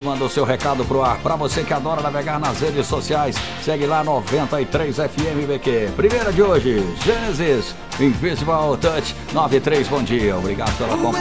manda o seu recado pro ar. Pra você que adora navegar nas redes sociais, segue lá 93 FM BQ. Primeira de hoje, Gênesis, Invisible Touch 93. Bom dia, obrigado pela companhia.